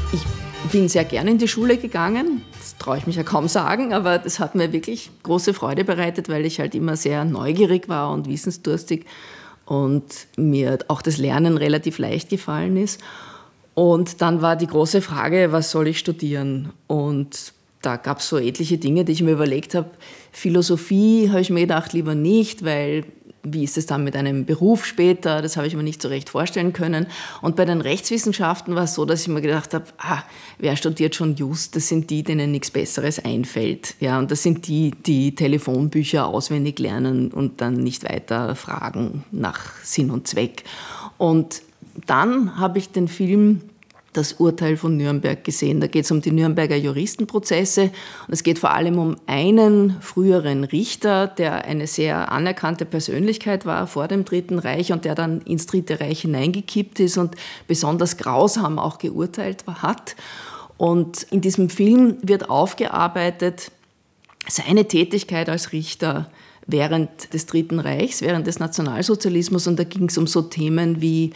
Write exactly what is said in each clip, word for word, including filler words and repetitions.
Ich bin sehr gerne in die Schule gegangen, das traue ich mich ja kaum sagen, aber das hat mir wirklich große Freude bereitet, weil ich halt immer sehr neugierig war und wissensdurstig und mir auch das Lernen relativ leicht gefallen ist. Und dann war die große Frage, was soll ich studieren? Und da gab es so etliche Dinge, die ich mir überlegt habe. Philosophie habe ich mir gedacht, lieber nicht, weil wie ist es dann mit einem Beruf später? Das habe ich mir nicht so recht vorstellen können. Und bei den Rechtswissenschaften war es so, dass ich mir gedacht habe, ah, wer studiert schon Just? Das sind die, denen nichts Besseres einfällt. Ja, und das sind die, die Telefonbücher auswendig lernen und dann nicht weiter fragen nach Sinn und Zweck. Und dann habe ich den Film Das Urteil von Nürnberg gesehen. Da geht es um die Nürnberger Juristenprozesse. Und es geht vor allem um einen früheren Richter, der eine sehr anerkannte Persönlichkeit war vor dem Dritten Reich und der dann ins Dritte Reich hineingekippt ist und besonders grausam auch geurteilt hat. Und in diesem Film wird aufgearbeitet seine Tätigkeit als Richter während des Dritten Reichs, während des Nationalsozialismus. Und da ging es um so Themen wie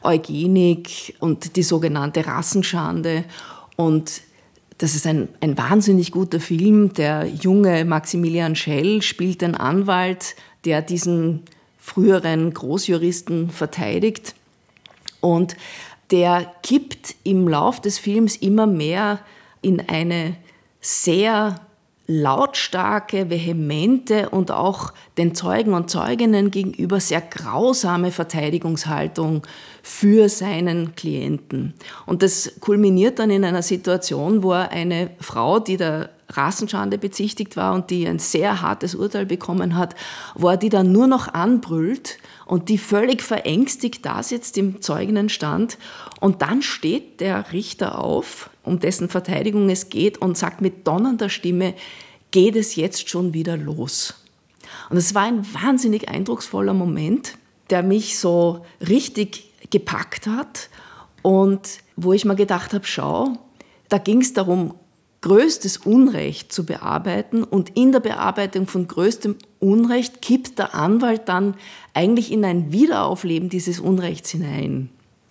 Eugenik und die sogenannte Rassenschande. Und das ist ein, ein wahnsinnig guter Film. Der junge Maximilian Schell spielt den Anwalt, der diesen früheren Großjuristen verteidigt. Und der kippt im Lauf des Films immer mehr in eine sehr lautstarke, vehemente und auch den Zeugen und Zeuginnen gegenüber sehr grausame Verteidigungshaltung für seinen Klienten. Und das kulminiert dann in einer Situation, wo er eine Frau, die der Rassenschande bezichtigt war und die ein sehr hartes Urteil bekommen hat, wo er die dann nur noch anbrüllt und die völlig verängstigt da sitzt im Zeuginnenstand. Und dann steht der Richter auf, um dessen Verteidigung es geht, und sagt mit donnernder Stimme, geht es jetzt schon wieder los? Und es war ein wahnsinnig eindrucksvoller Moment, der mich so richtig gepackt hat und wo ich mir gedacht habe, schau, da ging es darum, größtes Unrecht zu bearbeiten, und in der Bearbeitung von größtem Unrecht kippt der Anwalt dann eigentlich in ein Wiederaufleben dieses Unrechts hinein.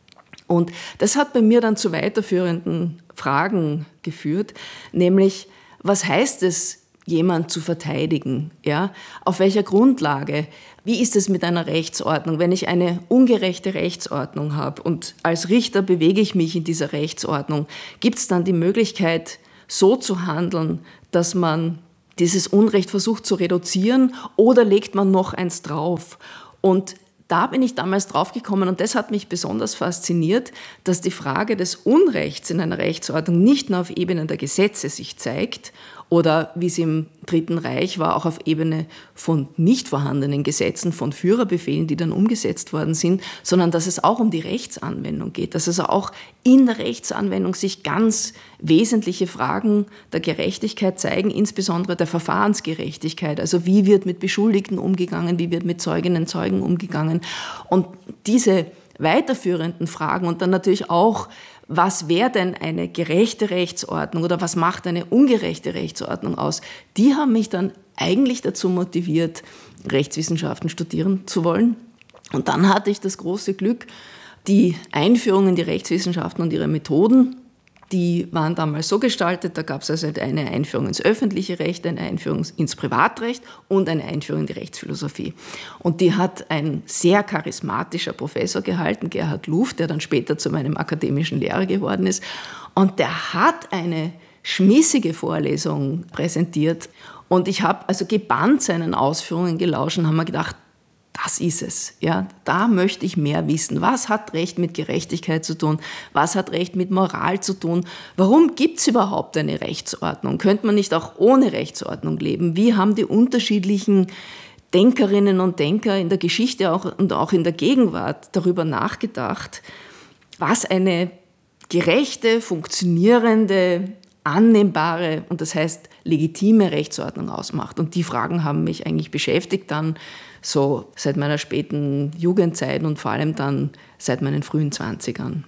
Und das hat bei mir dann zu weiterführenden Fragen geführt, nämlich, was heißt es, jemand zu verteidigen? Ja? Auf welcher Grundlage? Wie ist es mit einer Rechtsordnung, wenn ich eine ungerechte Rechtsordnung habe und als Richter bewege ich mich in dieser Rechtsordnung? Gibt es dann die Möglichkeit, so zu handeln, dass man dieses Unrecht versucht zu reduzieren, oder legt man noch eins drauf? Und da bin ich damals draufgekommen, und das hat mich besonders fasziniert, dass die Frage des Unrechts in einer Rechtsordnung nicht nur auf Ebene der Gesetze sich zeigt oder, wie es im Dritten Reich war, auch auf Ebene von nicht vorhandenen Gesetzen, von Führerbefehlen, die dann umgesetzt worden sind, sondern dass es auch um die Rechtsanwendung geht, dass also auch in der Rechtsanwendung sich ganz wesentliche Fragen der Gerechtigkeit zeigen, insbesondere der Verfahrensgerechtigkeit. Also wie wird mit Beschuldigten umgegangen, wie wird mit Zeuginnen und Zeugen umgegangen. Und diese weiterführenden Fragen und dann natürlich auch, was wäre denn eine gerechte Rechtsordnung oder was macht eine ungerechte Rechtsordnung aus, die haben mich dann eigentlich dazu motiviert, Rechtswissenschaften studieren zu wollen. Und dann hatte ich das große Glück, die Einführung in die Rechtswissenschaften und ihre Methoden, die waren damals so gestaltet, da gab es also eine Einführung ins öffentliche Recht, eine Einführung ins Privatrecht und eine Einführung in die Rechtsphilosophie. Und die hat ein sehr charismatischer Professor gehalten, Gerhard Luft, der dann später zu meinem akademischen Lehrer geworden ist. Und der hat eine schmissige Vorlesung präsentiert. Und ich habe also gebannt seinen Ausführungen gelauscht und habe mir gedacht, das ist es. Ja, da möchte ich mehr wissen. Was hat Recht mit Gerechtigkeit zu tun? Was hat Recht mit Moral zu tun? Warum gibt es überhaupt eine Rechtsordnung? Könnte man nicht auch ohne Rechtsordnung leben? Wie haben die unterschiedlichen Denkerinnen und Denker in der Geschichte auch, und auch in der Gegenwart darüber nachgedacht, was eine gerechte, funktionierende, annehmbare und das heißt legitime Rechtsordnung ausmacht? Und die Fragen haben mich eigentlich beschäftigt dann so seit meiner späten Jugendzeit und vor allem dann seit meinen frühen Zwanzigern.